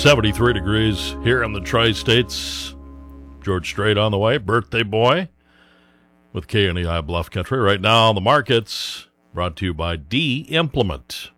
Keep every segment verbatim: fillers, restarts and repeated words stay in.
seventy-three degrees here in the Tri-States. George Strait on the way, birthday boy, with K N E I Bluff Country. Right now, the markets brought to you by D-Implement.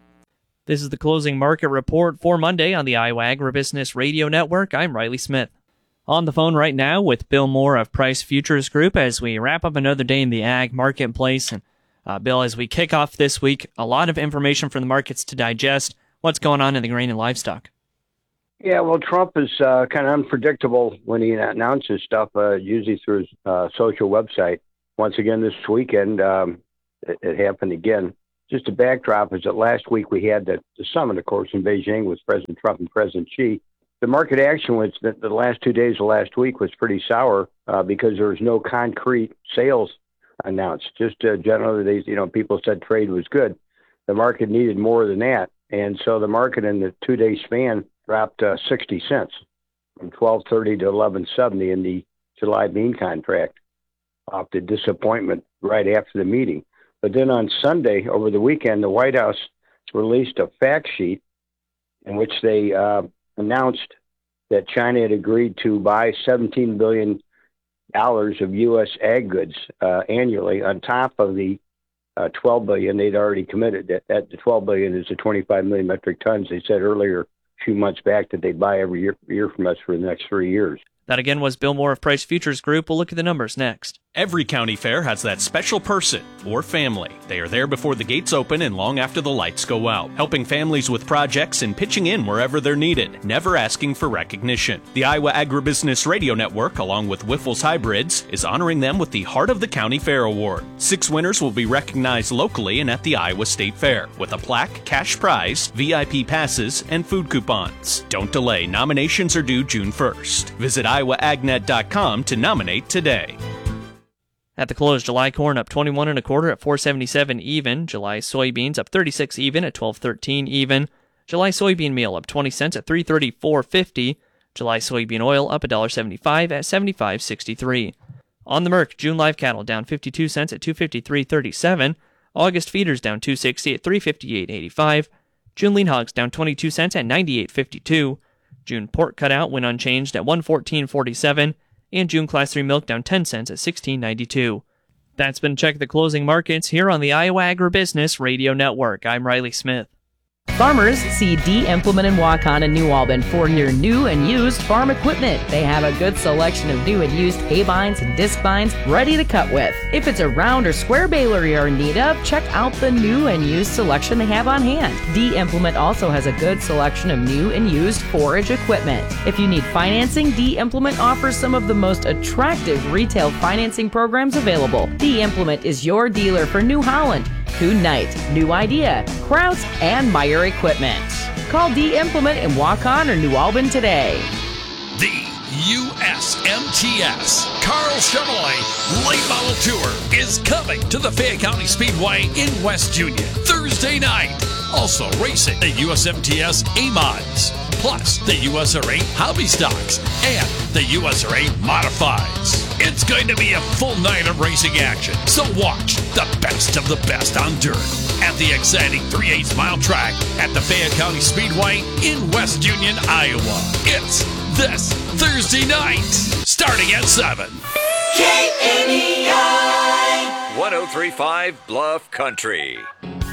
This is the closing market report for Monday on the Iowa Agribusiness Radio Network. I'm Riley Smith. On the phone right now with Bill Moore of Price Futures Group as we wrap up another day in the ag marketplace. And uh, Bill, as we kick off this week, a lot of information from the markets to digest. What's going on in the grain and livestock? Yeah, well, Trump is uh, kind of unpredictable when he announces stuff, uh, usually through his uh, social website. Once again, this weekend, um, it, it happened again. Just a backdrop is that last week we had the, the summit, of course, in Beijing with President Trump and President Xi. The market action was that the last two days of last week was pretty sour uh, because there was no concrete sales announced. Just uh, generally, these, you know, people said trade was good. The market needed more than that. And so the market in the two-day span dropped uh, sixty cents from twelve thirty to eleven seventy in the July bean contract off the disappointment right after the meeting. But then on Sunday, over the weekend, the White House released a fact sheet in which they uh, announced that China had agreed to buy seventeen billion dollars of U S ag goods uh, annually on top of the uh, twelve billion dollars they'd already committed. That, that the twelve billion dollars is the twenty-five million metric tons they said earlier a few months back that they'd buy every year, year from us for the next three years. That again was Bill Moore of Price Futures Group. We'll look at the numbers next. Every county fair has that special person or family. They are there before the gates open and long after the lights go out, helping families with projects and pitching in wherever they're needed, never asking for recognition. The Iowa Agribusiness Radio Network, along with Wyffels Hybrids, is honoring them with the Heart of the County Fair Award. Six winners will be recognized locally and at the Iowa State Fair, with a plaque, cash prize, V I P passes, and food coupons. Don't delay. Nominations are due June first. Visit iowa ag net dot com to nominate today. At the close, July corn up twenty-one and a quarter at four seventy-seven even. July soybeans up thirty-six even at twelve thirteen even. July soybean meal up twenty cents at three thirty-four fifty. July soybean oil up one seventy-five at seventy-five sixty-three. On the Merc, June live cattle down fifty-two cents at two fifty-three thirty-seven. August feeders down two sixty at three fifty-eight eighty-five. June lean hogs down twenty-two cents at ninety-eight fifty-two. June pork cutout went unchanged at one fourteen forty-seven. And June Class three milk down ten cents at sixteen ninety-two. That's been Check the Closing Markets here on the Iowa Agribusiness Radio Network. I'm Riley Smith. Farmers, see D-Implement in Waukon and New Albin for your new and used farm equipment. They have a good selection of new and used hay binds and disc binds ready to cut with. If it's a round or square baler you're in need of, check out the new and used selection they have on hand. D-Implement also has a good selection of new and used forage equipment. If you need financing, D-Implement offers some of the most attractive retail financing programs available. D-Implement is your dealer for New Holland, Coon Knight, New Idea, Krauts, and Meyer Equipment. Call D-Implement in Waukon or New Albin today. The U S M T S Carl Chevrolet Late Model Tour is coming to the Fayette County Speedway in West Union Thursday night. Also racing the U S M T S A-Mods, plus the U S R A Hobby Stocks and the U S R A Modifieds. It's going to be a full night of racing action, so watch the best of the best on dirt at the exciting three eighths mile track at the Fayette County Speedway in West Union, Iowa. It's this Thursday night, starting at seven. K N E I one oh three point five Bluff Country.